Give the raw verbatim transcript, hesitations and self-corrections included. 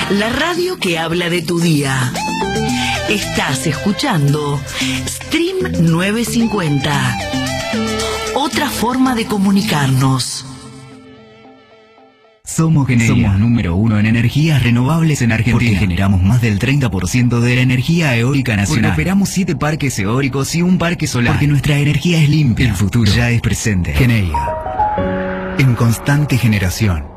la radio que habla de tu día. Estás escuchando Stream novecientos cincuenta. Otra forma de comunicarnos. Somos Geneia. Somos número uno en energías renovables en Argentina. Porque generamos más del treinta por ciento de la energía eólica nacional. Porque operamos siete parques eólicos y un parque solar. Porque nuestra energía es limpia. El futuro ya es presente. Geneia. En constante generación.